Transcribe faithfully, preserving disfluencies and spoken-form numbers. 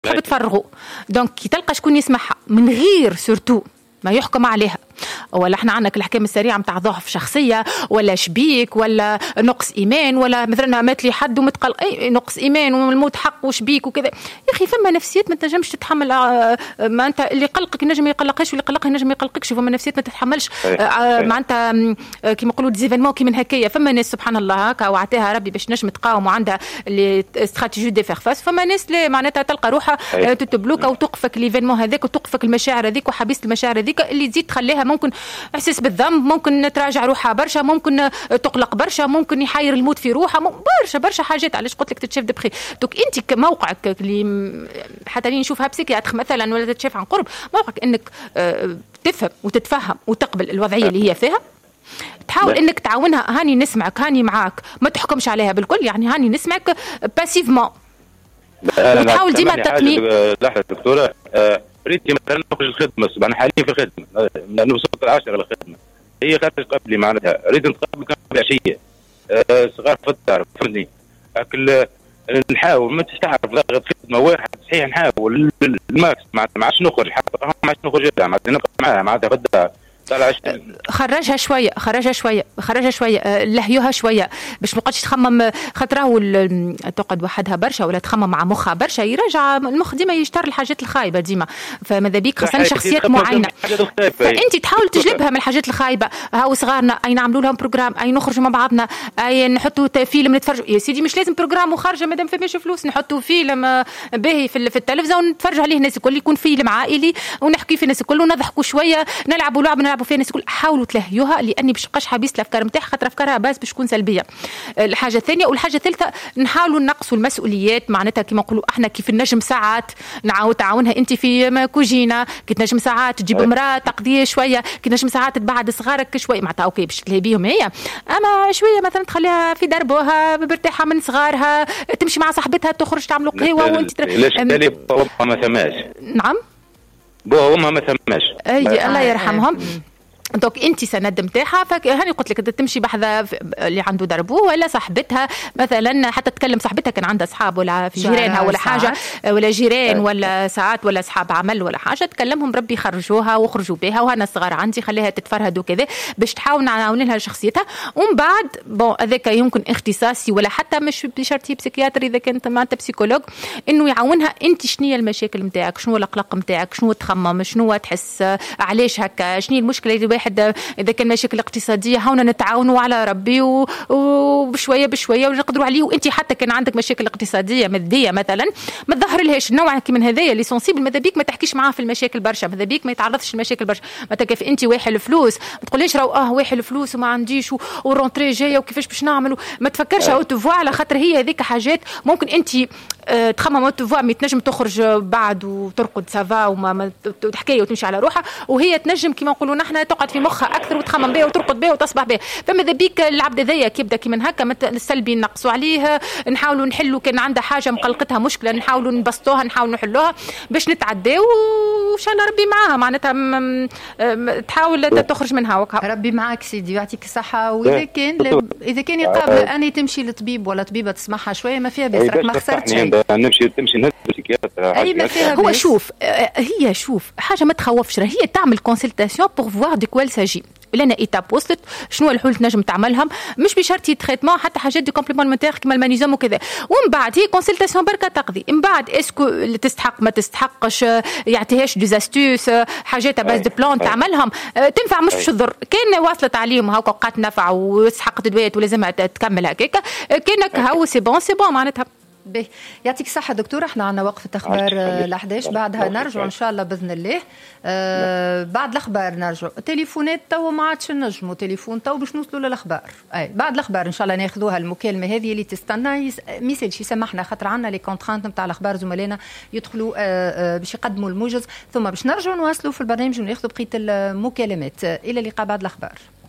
تحب تفرغوا. دونك كي تلقى شكون يسمعها من غير سورتو ما يحكم عليها، ولا احنا عندك الأحكام السريعة متاع ضعف شخصية ولا شبيك ولا نقص إيمان، ولا مثلا مات لي حد ومتقل أي نقص إيمان والموت حق وشبيك وكذا. يا أخي فما نفسيات ما تنجمش تتحمل، ما أنت اللي قلقك ينجم يقلقش واللي قلقه ينجم يقلقكش. فما نفسيات ما تتحملش مع أنت كيما يقولوا ديزيفينمون كي من هكايا. فما ناس سبحان الله هكا وعطيها ربي باش نجم تقاوم وعندها اللي استراتيجي دي فير فاس. فما ناس لا معناتها تلقى روحها تتبلوكا وتوقفك ليفينمون هذاك وتوقفك المشاعر هذيك وحبيس المشاعر هذيك اللي تزيد تخليها ممكن احساس بالذنب، ممكن تراجع روحها برشا، ممكن تقلق برشا، ممكن يحير الموت في روحها، برشا برشا حاجات. علاش قلت لك تتشاف دبخي. دوك انت كموقعك اللي حتى لي نشوفها بسيكياتر مثلا ولا تتشاف عن قرب، موقعك انك تفهم وتتفهم وتقبل الوضعيه اللي هي فيها، تحاول انك تعاونها. هاني نسمعك، هاني معاك، ما تحكمش عليها بالكل، يعني هاني نسمعك باسيفمون وتحاول ديما تقني. لحظه دكتوره، ريت مثلا نخرج الخدمه الصباح، انا حاليا في الخدمه نوصل العاشرة للخدمه، هي خاطر قبلي معناتها ريت نتقابل كان بعشيه صغار في الدار فهمتني. لكن نحاول ما تعرف ضغط خدمه واحد صحيح، نحاول الماكس معناتها ما عادش نخرج حتى ما عادش نخرج معناتها نبقى معاها معناتها في الدار. خرجها شويه خرجها شويه خرجها شويه لهيوها شويه باش ما تقعدش تخمم، خاطره تقعد وحدها برشا ولا تخمم مع مخها برشا. يرجع المخ ديما يشتر الحاجات الخايبه ديما، فماذا بيك خاصة شخصيات معينه. فانت تحاول تجلبها من الحاجات الخايبه. هاو صغارنا اي نعملوا لهم بروجرام، اي نخرجوا مع بعضنا، اي نحطوا فيلم نتفرجوا. يا سيدي مش لازم بروجرام وخارجه مادام فماش فلوس، نحطوا فيلم باهي في التلفزيون ونتفرجوا عليه الناس الكل، يكون فيلم عائلي ونحكي في الناس الكل ونضحكوا شويه، نلعبوا لعبه نلعبوا فيها الناس الكل. حاولوا تلهيوها لاني باش نبقاش حبيس الافكار نتاعها، خاطر افكارها باس باش تكون سلبيه. الحاجه الثانيه والحاجه الثالثه نحاولوا نقصوا المسؤوليات، معناتها كيما نقولوا احنا كيف النجم ساعات نعاود تعاونها انت في كوجينه، كي تنجم ساعات تجيب امراه تقضيه شويه، كي تنجم ساعات تبعد صغارك شويه معناتها اوكي باش تلهي بيهم هي، اما شويه مثلا تخليها في دربوها مرتاحه من صغارها، تمشي مع صاحبتها تخرج تعملوا قهوه وانت تر... ليش تالي ما ثماش. نعم بوها وما ما ثماش اي الله يرحمهم. دوك انت سند نتاعها، فهاني قلت لك تمشي بحذا اللي عنده دربوه ولا صاحبتها مثلا، حتى تكلم صاحبتها كان عندها اصحاب ولا في جيرانها ولا حاجه ولا جيران ولا ساعات ولا اصحاب عمل ولا حاجه، تكلمهم ربي يخرجوها وخرجوا بها، وهنا الصغار عندي خليها تتفرهد وكذا باش تحاول نعاون لها شخصيتها. ومن بعد بون هذاك يمكن اختصاصي ولا حتى مش بشرط بسيكياتري، اذا كنت ما انت بسيكولوج انه يعاونها انت شنو هي المشاكل نتاعك، شنو القلق نتاعك، شنو تخمم، شنو تحس، علاش هكا، شنو المشكله اللي إذا كان مشاكل اقتصادية هاونا نتعاونوا على ربي وبشوية بشوية ونقدروا عليه. وانت حتى كان عندك مشاكل اقتصادية مادية مثلا ما تظهر لهاش النوع من هذايا اللي سنسيبل، ماذا بيك ما تحكيش معاه في المشاكل برشا، ماذا بيك ما يتعرضش للمشاكل برشا. مثلا كيف انت واحد الفلوس ما تقوليش راهو اه واحد الفلوس وما عنديش ورونتري جايه وكيفاش باش نعملوا، ما تفكرش او تفوا على خاطر هي هذيك حاجات ممكن انت اه تخمم تفوا مي تنجم تخرج بعد وترقد سافا وما تحكي وتمشي على روحها، وهي تنجم كما نقولوا نحن تقعد في مخها اكثر وتخمم بها وترقد بها وتصبح بها. فماذا بيك العبد ذايا كيبدا كيما هكا السلبي نقصوا عليه، نحاولوا نحلوا كان عندها حاجه مقلقتها مشكله نحاولوا نبسطوها نحاولوا نحلوها باش نتعداو وان شاء الله ربي معاها معناتها تحاول تخرج منها وكا. ربي معاك سيدي يعطيك الصحه. واذا كان اذا كان يقابل اني تمشي للطبيب ولا طبيبه تسمعها شويه ما فيها بس راك ما خسرت شيء، نمشي تمشي نهز بسيكياتر اي ما فيها. هو شوف هي شوف حاجه ما تخوفش، هي تعمل كونسلتاسيون بور فوار دي كوال ساجي لنا ايتاب وصلت شنو الحلول تنجم تعملهم، مش بشرط تريتمون حتى حاجات دي كومبليمونتير كيما المانيزيوم وكذا. ومن بعد هي كونسلتاسيون بركه تقضي، من بعد اسكو تستحق ما تستحقش، يعطيهاش دي زاستوس حاجات باز دو بلان تعملهم تنفع مش باش تضر. كان واصلت عليهم هاكا وقعت نفع وتستحق تدويات ولازمها تكمل هكاك، كانك هاو سي بون سي بون معناتها. به يعطيك الصحة دكتور. احنا عنا وقفة أخبار الأحداش بعدها نرجع إن شاء الله بإذن الله. آه بعد الأخبار نرجع تليفونات تو ما عادش نجموا تليفون تو باش نوصلوا للأخبار. أي بعد الأخبار إن شاء الله ناخذوها المكالمة هذه اللي تستنى ميساج يسمحنا خاطر عنا لي كونترانت نتاع الأخبار زملائنا يدخلوا آه آه باش يقدموا الموجز ثم باش نرجعوا نواصلوا في البرنامج وناخذوا بقية المكالمات. إلى اللقاء بعد الأخبار.